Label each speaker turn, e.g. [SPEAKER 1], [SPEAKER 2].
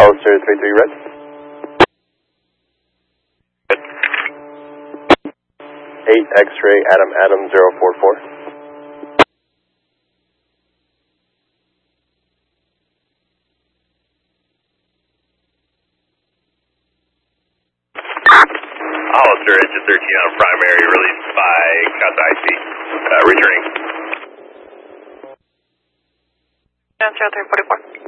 [SPEAKER 1] Hollister 33 red. 8 X-ray Adam Adam 044.
[SPEAKER 2] Hollister engine 13 on primary, released by Casa IC. Returning.
[SPEAKER 3] Down 0344.